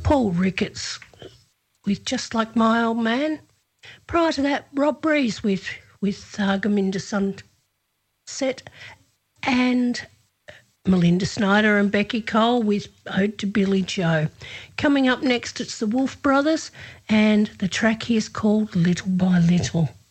Paul Ricketts with Just Like My Old Man. Prior to that, Rob Breeze with Gominda Sunset, and Melinda Snyder and Becky Cole with Ode to Billy Joe. Coming up next, it's the Wolf Brothers, and the track here is called Little by Little.